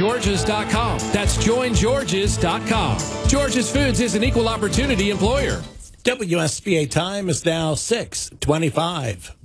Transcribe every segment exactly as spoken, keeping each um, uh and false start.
georges dot com. That's join georges dot com. George's Foods is an equal opportunity employer. W S B A time is now six twenty-five.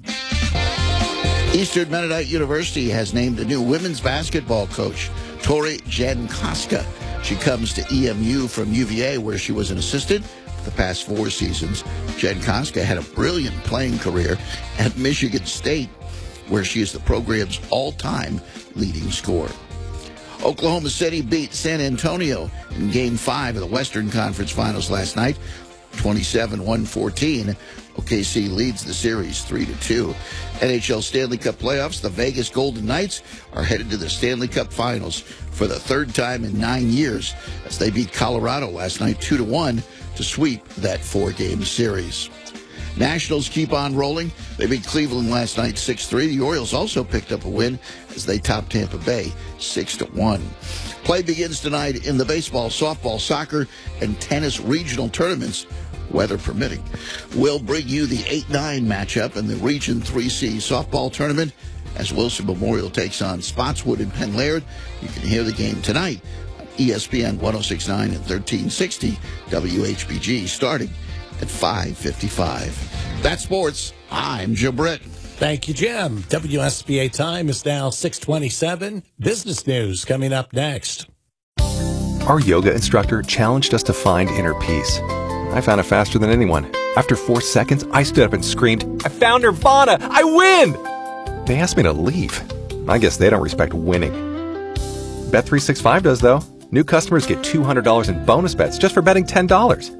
Eastern Mennonite University has named a new women's basketball coach, Tori Jankowska. She comes to E M U from U V A, where she was an assistant for the past four seasons. Jankowska had a brilliant playing career at Michigan State, where she is the program's all-time leading scorer. Oklahoma City beat San Antonio in Game five of the Western Conference Finals last night, twenty-seven one fourteen. O K C leads the series three to two. N H L Stanley Cup playoffs, the Vegas Golden Knights are headed to the Stanley Cup Finals for the third time in nine years as they beat Colorado last night two to one to sweep that four-game series. Nationals keep on rolling. They beat Cleveland last night six three. The Orioles also picked up a win as they topped Tampa Bay six to one. Play begins tonight in the baseball, softball, soccer, and tennis regional tournaments, weather permitting. We'll bring you the eight nine matchup in the Region three C softball tournament as Wilson Memorial takes on Spotswood and Penn Laird. You can hear the game tonight on E S P N ten sixty-nine and thirteen sixty W H B G starting at five fifty-five. That's sports. I'm Joe Britton. Thank you, Jim. W S B A time is now six twenty-seven. Business news coming up next. Our yoga instructor challenged us to find inner peace. I found it faster than anyone. After four seconds, I stood up and screamed, "I found Nirvana! I win!" They asked me to leave. I guess they don't respect winning. Bet three sixty-five does, though. New customers get two hundred dollars in bonus bets just for betting ten dollars.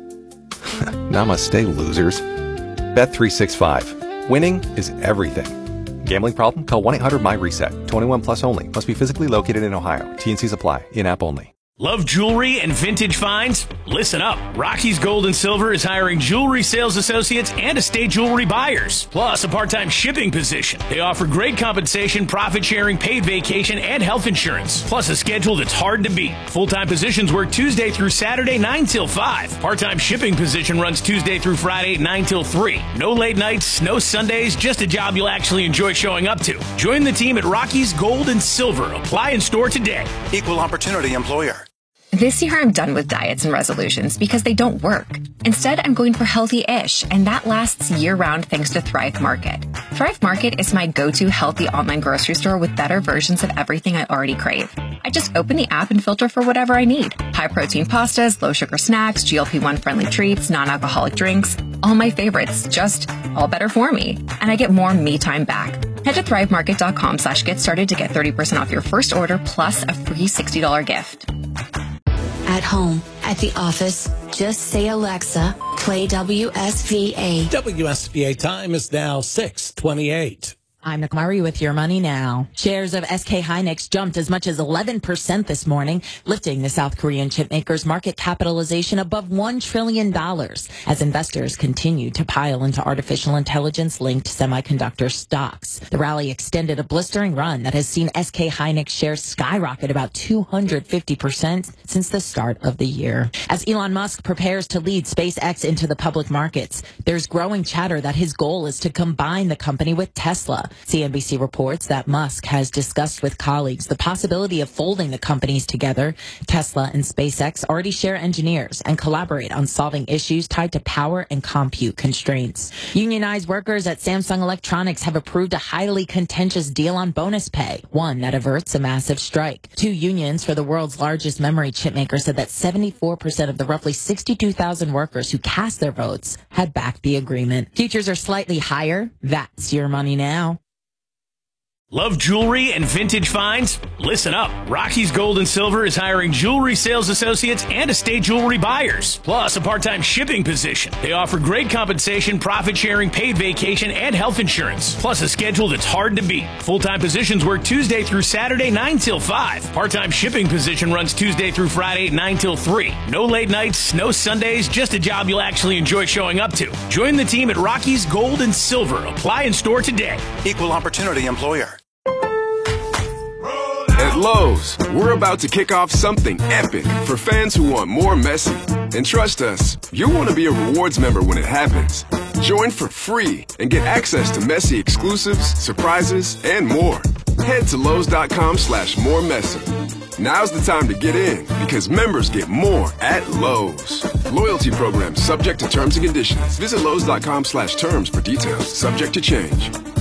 Namaste, losers. Bet three sixty-five. Winning is everything. Gambling problem? Call one eight hundred my reset. twenty-one plus only. Must be physically located in Ohio. T and Cs apply. In-app only. Love jewelry and vintage finds? Listen up. Rocky's Gold and Silver is hiring jewelry sales associates and estate jewelry buyers, plus a part-time shipping position. They offer great compensation, profit sharing, paid vacation, and health insurance, plus a schedule that's hard to beat. Full-time positions work Tuesday through Saturday, nine till five. Part-time shipping position runs Tuesday through Friday, nine till three. No late nights, no Sundays, just a job you'll actually enjoy showing up to. Join the team at Rocky's Gold and Silver. Apply in store today. Equal opportunity employer. This year, I'm done with diets and resolutions because they don't work. Instead, I'm going for healthy-ish, and that lasts year-round thanks to Thrive Market. Thrive Market is my go-to healthy online grocery store with better versions of everything I already crave. I just open the app and filter for whatever I need. High-protein pastas, low-sugar snacks, G L P one friendly treats, non-alcoholic drinks. All my favorites, just all better for me. And I get more me time back. Head to thrive market dot com slash get started to get thirty percent off your first order plus a free sixty dollars gift. At home, at the office, just say, Alexa, play W S V A. W S B A time is now six twenty-eight. I'm Nick Murray with Your Money Now. Shares of S K Hynix jumped as much as eleven percent this morning, lifting the South Korean chipmaker's market capitalization above one trillion dollars as investors continue to pile into artificial intelligence-linked semiconductor stocks. The rally extended a blistering run that has seen S K Hynix shares skyrocket about two hundred fifty percent since the start of the year. As Elon Musk prepares to lead SpaceX into the public markets, there's growing chatter that his goal is to combine the company with Tesla. C N B C reports that Musk has discussed with colleagues the possibility of folding the companies together. Tesla and SpaceX already share engineers and collaborate on solving issues tied to power and compute constraints. Unionized workers at Samsung Electronics have approved a highly contentious deal on bonus pay, one that averts a massive strike. Two unions for the world's largest memory chipmaker said that seventy-four percent of the roughly sixty-two thousand workers who cast their votes had backed the agreement. Futures are slightly higher. That's Your Money Now. Love jewelry and vintage finds? Listen up. Rocky's Gold and Silver is hiring jewelry sales associates and estate jewelry buyers, plus a part-time shipping position. They offer great compensation, profit sharing, paid vacation, and health insurance, plus a schedule that's hard to beat. Full-time positions work Tuesday through Saturday, nine till five. Part-time shipping position runs Tuesday through Friday, nine till three. No late nights, no Sundays, just a job you'll actually enjoy showing up to. Join the team at Rocky's Gold and Silver. Apply in store today. Equal opportunity employer. At Lowe's, we're about to kick off something epic for fans who want more Messi. And trust us, you'll want to be a rewards member when it happens. Join for free and get access to Messi exclusives, surprises, and more. Head to Lowe's dot com slash more Messi. Now's the time to get in because members get more at Lowe's. Loyalty program subject to terms and conditions. Visit Lowe's dot com slash terms for details. Subject to change.